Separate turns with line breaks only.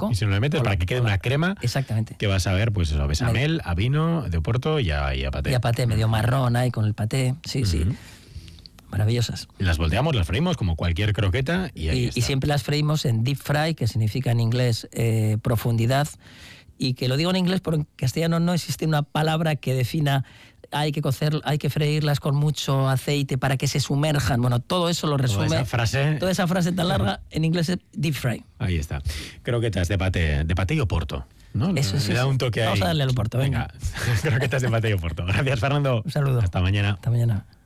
poco.
Y si no le metes para que quede una crema.
Exactamente.
Que vas a ver, pues eso, a bechamel, a vino de Oporto y a paté.
Y a paté, medio marrón ahí con el paté. Sí, sí. Maravillosas.
Las volteamos, las freímos como cualquier croqueta y
siempre las freímos en deep fry, que significa en inglés profundidad. Y que lo digo en inglés porque en castellano no existe una palabra que defina hay que freírlas con mucho aceite para que se sumerjan. Bueno, todo eso lo resume. Toda esa frase tan larga en inglés es deep fry.
Ahí está. Croquetas de paté y Oporto, ¿no?
Eso sí.
Le da un toque ahí.
Vamos a darle al Oporto, venga.
Croquetas de paté y Oporto. Gracias, Fernando.
Un saludo.
Hasta mañana.
Hasta mañana.